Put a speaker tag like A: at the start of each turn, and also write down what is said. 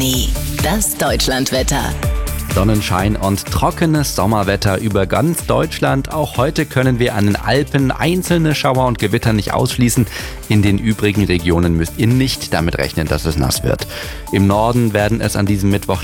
A: Money. Das Deutschlandwetter.
B: Sonnenschein und trockenes Sommerwetter über ganz Deutschland. Auch heute können wir an den Alpen einzelne Schauer und Gewitter nicht ausschließen. In den übrigen Regionen müsst ihr nicht damit rechnen, dass es nass wird. Im Norden werden es an diesem Mittwoch